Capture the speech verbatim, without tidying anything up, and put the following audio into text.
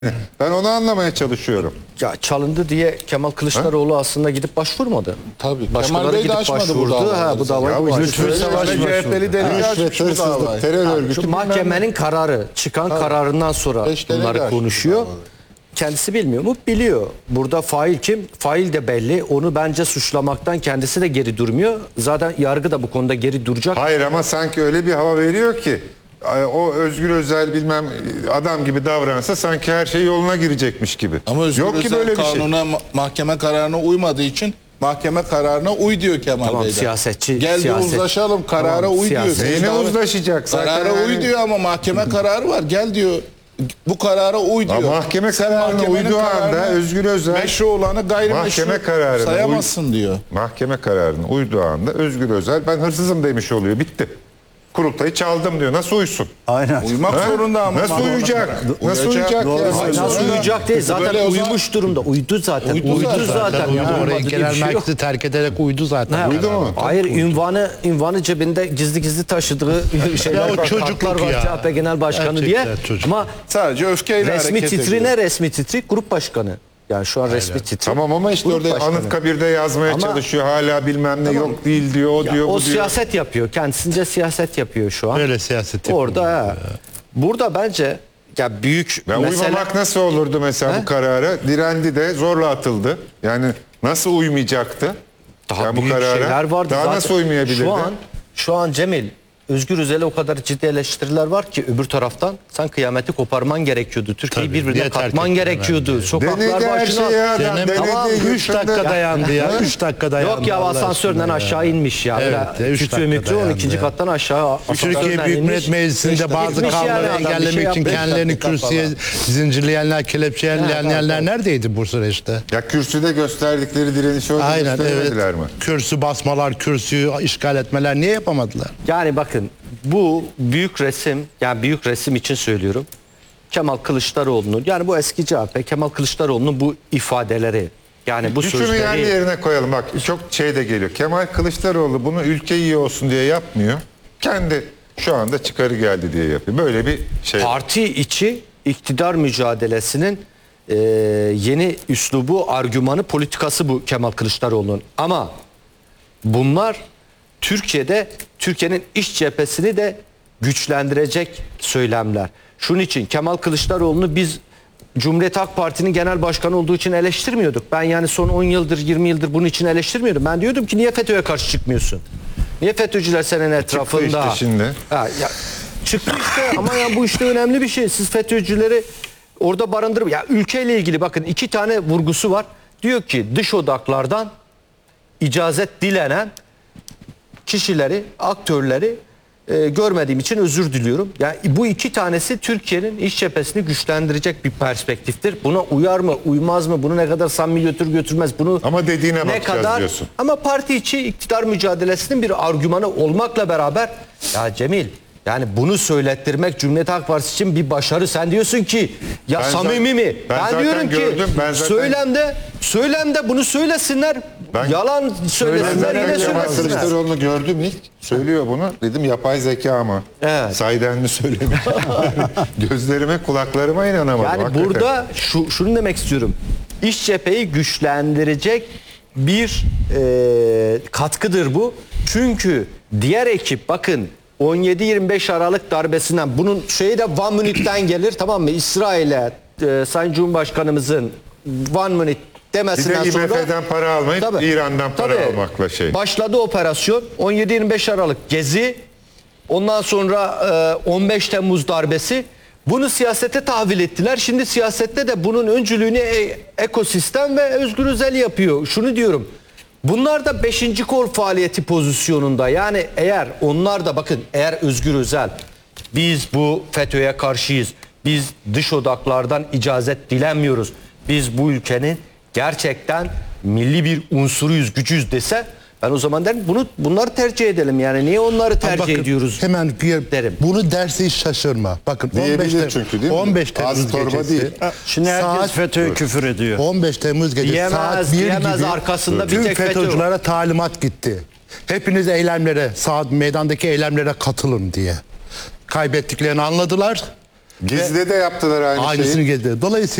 Ben onu anlamaya çalışıyorum. Ya çalındı diye Kemal Kılıçdaroğlu aslında gidip başvurmadı. Tabii. Başkaları Kemal Bey de gidip açmadı bu başvurdu. davaları. Ha, bu davayı Ya bu bu açtı. lütfen savaş C H P'li deli açmış bu Rüşvet, hırsızlık, davayı. terör örgütü. Şu bilmem ne. mahkemenin kararı, çıkan kararından sonra Beş tane bunları de açmış konuşuyor. davaları. Kendisi bilmiyor mu? Biliyor. Burada fail kim? Fail de belli. Onu bence suçlamaktan kendisi de geri durmuyor. Zaten yargı da bu konuda geri duracak. Hayır ama sanki öyle bir hava veriyor ki o Özgür Özel bilmem adam gibi davransa sanki her şey yoluna girecekmiş gibi. Ama Özgür Yok ki Özel böyle bir şey. kanuna, ma- mahkeme kararına uymadığı için mahkeme kararına uy diyor Kemal Tamam, Bey'den. siyasetçi- Gel diyor siyaset- uzlaşalım, karara Tamam, uy diyor. siyaset- Neyine Karara- uzlaşacak zaten Karara yani. uy diyor ama mahkeme kararı var. Gel diyor bu karara uy diyor. Ama mahkeme Sen kararına mahkemenin uyduğu anda kararını Özgür Özel meşru olanı gayrimeşru mahkeme kararına sayamazsın diyor. Mahkeme kararına uyduğu anda Özgür Özel ben hırsızım demiş oluyor. Bitti. Kurultayı çaldım diyor. Nasıl uysun? Aynen. Uymak Ha? zorunda ama. Nasıl mahkeme uyuyacak? kararı. Nasıl Uyacak. uyuyacak? Doğru ya? söylüyorsun. Nasıl Böyle- uyuyacak değil. Zaten Böyle o zaman- uyumuş durumda. Uydu zaten. Uydu Uydu, zaten. zaten. Zaten uydu, Ya. orayı Olmadı diye genel bir şey yok. merkezi terk ederek uydu zaten. Ha, Uydu mu? Hayır, ünvanı ünvanı cebinde gizli gizli taşıdığı şeyler Ya o var. çocukluk kartlar var ya. C H P Genel Başkanı Gerçekten diye. çocuk. Ama Sadece öfkeyle resmi hareket titri ediyor. ne resmi titri? Grup başkanı. Yani şu an resmi titri. Tamam ama işte Grup orada başkanı. Anıtkabir'de yazmaya Ama- çalışıyor. Hala bilmem ne yok değil diyor. O Ya diyor o bu diyor. siyaset yapıyor. Kendisince siyaset yapıyor şu an. Böyle siyaset yapıyor. Orada ha. Burada bence ya büyük Ya mesele... uymamak nasıl olurdu mesela He? bu karara? Direndi de zorla atıldı. Yani nasıl uymayacaktı? Daha Yani bu büyük karara şeyler vardı daha zaten. nasıl uymayabilirdi? Şu an, şu an Cemil, Özgür Özel'e o kadar ciddi eleştiriler var ki öbür taraftan sen kıyameti koparman gerekiyordu. Türkiye'yi Tabii, birbirine niye terk katman ettin gerekiyordu. hemen? Sokaklar Denedi her başına... şeyi adam. Deneme- Denedi, Tamam, üç yırtındı. dakika dayandı ya. üç dakika dayandı. Yok ya Allah asansörden aşkına aşağı inmiş ya. Evet, Böyle ya, üç küçüğü dakika mikro on dayandı ikinci ya. kattan aşağı Türkiye asansörden Büyük inmiş. Millet Meclisi'nde bazı Gitmiş yani kanunları adam, bir şey engellemek için yapmış. kendilerini Beş dakika kürsüye zincirleyenler, kelepçeleyenler evet. neredeydi bu süreçte? Ya kürsüde gösterdikleri direnişi orada Aynen, evet. gösteremediler mi? Kürsü basmalar, kürsüyü işgal etmeler niye yapamadılar? Yani bakın bu büyük resim, yani büyük resim için söylüyorum. Kemal Kılıçdaroğlu'nun, yani bu eski C H P, Kemal Kılıçdaroğlu'nun bu ifadeleri, yani bu Bir şunu sözleri... yerli yerine koyalım. Bak çok şey de geliyor. Kemal Kılıçdaroğlu bunu ülke iyi olsun diye yapmıyor. Kendi şu anda çıkarı geldi diye yapıyor. Böyle bir şey. Parti içi iktidar mücadelesinin e, yeni üslubu, argümanı, politikası bu Kemal Kılıçdaroğlu'nun. Ama bunlar Türkiye'de Türkiye'nin iç cephesini de güçlendirecek söylemler. Şunun için Kemal Kılıçdaroğlu'nu biz Cumhuriyet Halk Parti'nin genel başkanı olduğu için eleştirmiyorduk. Ben yani son on yıldır yirmi yıldır bunun için eleştirmiyordum. Ben diyordum ki niye FETÖ'ye karşı çıkmıyorsun? Niye FETÖ'cüler senin etrafında? işte şimdi. Ha, ya, çıktı işte ama ya bu işte önemli bir şey. Siz FETÖ'cüleri orada barındırıp ya ülkeyle ilgili bakın iki tane vurgusu var. Diyor ki dış odaklardan icazet dilenen kişileri, aktörleri e, görmediğim için özür diliyorum. Yani bu iki tanesi Türkiye'nin iç cephesini güçlendirecek bir perspektiftir. Buna uyar mı, uymaz mı? Bunu ne kadar samimi götür götürmez? Bunu Ama dediğine ne bakacağız kadar diyorsun. ama parti içi iktidar mücadelesinin bir argümanı olmakla beraber ya Cemil yani bunu söylettirmek Cumhuriyet Halk Partisi için bir başarı. Sen diyorsun ki ya Ben samimi zaten- mi? ben Ben, zaten diyorum ki gördüm, ben zaten- söylemde söylemde bunu söylesinler. Ben- Yalan Ben söylesinler zaten yine Kemal söylesinler. Kılıçdaroğlu'nu gördüm ilk. Söylüyor bunu. Dedim yapay zeka ama. Evet. Sayden mi söylemiş? Gözlerime kulaklarıma inanamadım. Yani hakikaten. burada şu, şunu demek istiyorum. İç cepheyi güçlendirecek bir e, katkıdır bu. Çünkü diğer ekip bakın on yedi yirmi beş Aralık darbesinden bunun şeyi de Van Münih'ten gelir tamam mı? İsrail'e e, Sayın Cumhurbaşkanımızın Van Münih Bir demesinden de sonra İBF'den para almayıp Tabii. İran'dan para Tabii. almakla şey. Başladı operasyon. on yedi yirmi beş Aralık gezi. Ondan sonra e, on beş Temmuz darbesi. Bunu siyasete tahvil ettiler. Şimdi siyasette de bunun öncülüğünü e, ekosistem ve Özgür Özel yapıyor. Şunu diyorum. Bunlar da beşinci kol faaliyeti pozisyonunda. Yani eğer onlar da bakın eğer Özgür Özel biz bu FETÖ'ye karşıyız. Biz dış odaklardan icazet dilenmiyoruz. Biz bu ülkenin gerçekten milli bir unsuruyuz, gücüyüz dese ben o zaman derim bunu bunları tercih edelim. Yani niye onları tercih Bakın, ediyoruz? Hemen bir, derim. bunu derse hiç şaşırma. Bakın Diyebilir on beş Tem- çünkü değil mi? on beş Az Temmuz torba gecesi. değil. Şimdi herkes Saat- FETÖ'ye küfür ediyor. on beş Temmuz gecesi Diyemez, saat bir diyemez, gibi arkasında bir tüm tek FETÖ. FETÖ'cülere talimat gitti. Hepiniz eylemlere, saat meydandaki eylemlere katılın diye. Kaybettiklerini anladılar. Gezi'de de yaptılar aynı şeyi. Aynısını geldi. Dolayısıyla